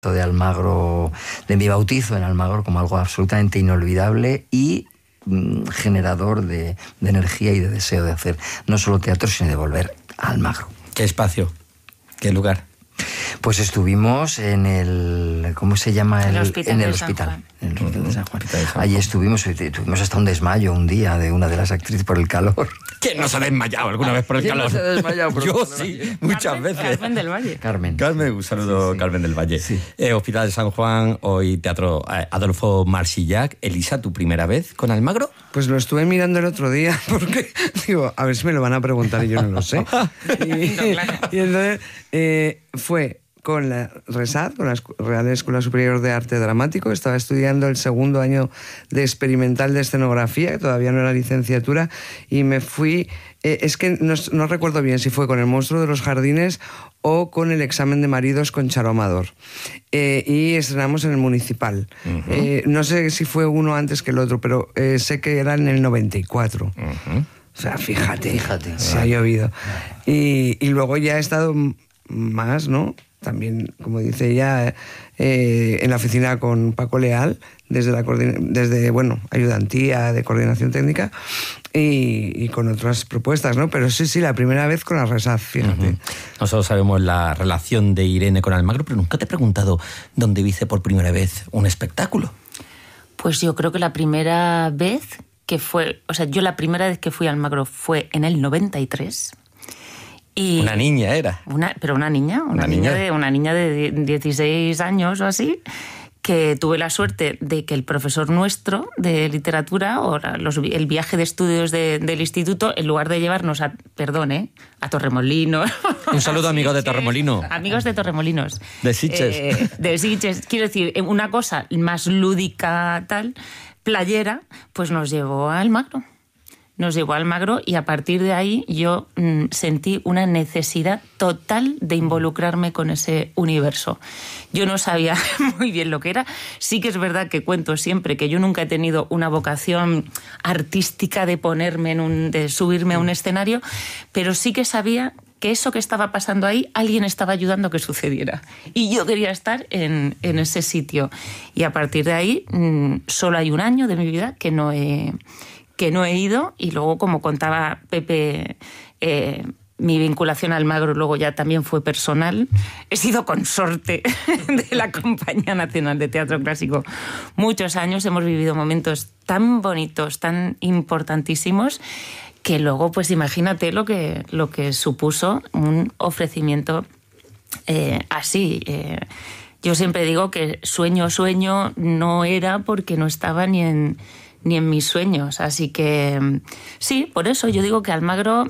de Almagro, de mi bautizo en Almagro, como algo absolutamente inolvidable y generador de energía y de deseo de hacer no solo teatro, sino de volver a Almagro. ¿Qué espacio? ¿Qué lugar? Pues estuvimos en el... ¿Cómo se llama? En el hospital de San Juan. Allí estuvimos hasta un desmayo un día de una de las actrices por el calor. ¿Quién no se ha desmayado alguna vez por el calor? No se ha desmayado por Yo sí, muchas veces. Carmen del Valle. Carmen, un saludo, sí. Carmen del Valle. Sí. Hospital de San Juan, hoy Teatro Adolfo Marsillac. Elisa, ¿tu primera vez con Almagro? Pues lo estuve mirando el otro día porque digo, a ver si me lo van a preguntar y yo no lo sé. Y entonces fue con la RESAD, con la Real Escuela Superior de Arte Dramático. Estaba estudiando el segundo año de experimental de escenografía, que todavía no era licenciatura, y me fui... es que no recuerdo bien si fue con El monstruo de los jardines o con El examen de maridos con Charo Amador. Y estrenamos en el Municipal. Uh-huh. No sé si fue uno antes que el otro, pero sé que era en el 94. Uh-huh. O sea, fíjate, se ha llovido. Y luego ya he estado más, ¿no? También, como dice ella, en la oficina con Paco Leal, desde ayudantía de coordinación técnica y con otras propuestas, ¿no? Pero sí, la primera vez con la RESAD, fíjate. Uh-huh. Nosotros sabemos la relación de Irene con Almagro, pero nunca te he preguntado dónde viste por primera vez un espectáculo. Pues yo creo que la primera vez que fue... O sea, yo la primera vez que fui a Almagro fue en el 93... Y una niña era. Una niña de 16 años o así, que tuve la suerte de que el profesor nuestro de literatura, el viaje de estudios del instituto, en lugar de llevarnos a Torremolinos... Un saludo, amigos de Torremolinos. Amigos de Torremolinos. De Sitges. De Sitges. Quiero decir, una cosa más lúdica, playera, pues nos llevó a Almagro. Y a partir de ahí yo sentí una necesidad total de involucrarme con ese universo. Yo no sabía muy bien lo que era. Sí que es verdad que cuento siempre que yo nunca he tenido una vocación artística de de subirme a un escenario, pero sí que sabía que eso que estaba pasando ahí, alguien estaba ayudando a que sucediera. Y yo quería estar en ese sitio. Y a partir de ahí, solo hay un año de mi vida que no he ido, y luego, como contaba Pepe, mi vinculación a Almagro luego ya también fue personal. He sido consorte de la Compañía Nacional de Teatro Clásico muchos años, hemos vivido momentos tan bonitos, tan importantísimos, que luego, pues imagínate lo que supuso un ofrecimiento así. Yo siempre digo que sueño no era, porque no estaba ni en mis sueños. Así que sí, por eso yo digo que Almagro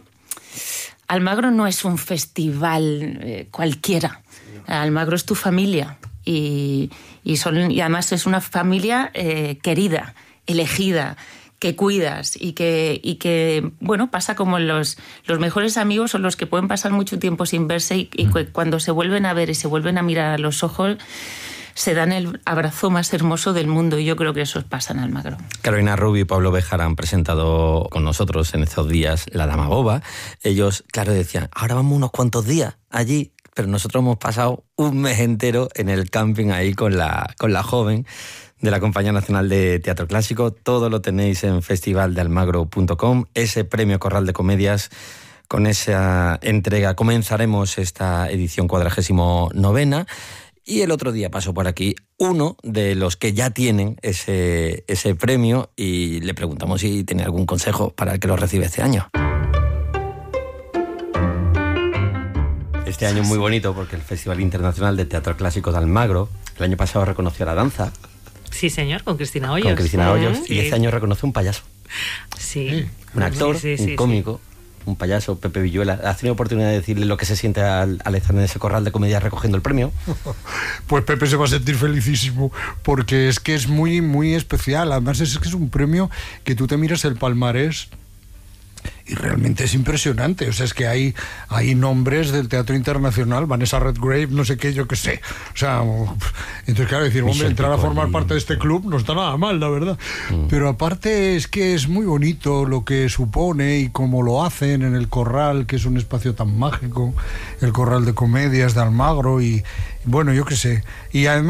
no es un festival cualquiera. Almagro es tu familia y además es una familia querida, elegida, que cuidas y que bueno, pasa como los mejores amigos son los que pueden pasar mucho tiempo sin verse y cuando se vuelven a ver y se vuelven a mirar a los ojos, se dan el abrazo más hermoso del mundo, y yo creo que eso pasa en Almagro. Carolina Rubio y Pablo Béjar han presentado con nosotros en estos días La Dama Boba. Ellos, claro, decían, ahora vamos unos cuantos días allí, pero nosotros hemos pasado un mes entero en el camping ahí con la joven de la Compañía Nacional de Teatro Clásico. Todo lo tenéis en festivaldealmagro.com. Ese premio Corral de Comedias, con esa entrega comenzaremos esta edición 49ª. Y el otro día pasó por aquí uno de los que ya tienen ese premio, y le preguntamos si tenía algún consejo para el que lo recibe este año. Este año es muy bonito porque el Festival Internacional de Teatro Clásico de Almagro el año pasado reconoció a la danza. Sí, señor, con Cristina Hoyos. Y este año reconoce un payaso. Sí. Un actor, un cómico. Sí. Un payaso, Pepe Villuela. ¿Has tenido oportunidad de decirle lo que se siente al estar en ese corral de comedia recogiendo el premio? Pues Pepe se va a sentir felicísimo, porque es que es muy, muy especial. Además es que es un premio que tú te miras el palmarés y realmente es impresionante. O sea, es que hay nombres del teatro internacional, Vanessa Redgrave, no sé qué, yo qué sé. O sea, Entonces, claro, decir, hombre, entrar a formar parte de este club no está nada mal, la verdad. Pero aparte es que es muy bonito lo que supone y cómo lo hacen en el Corral, que es un espacio tan mágico, el Corral de Comedias de Almagro, y bueno, yo qué sé. Y además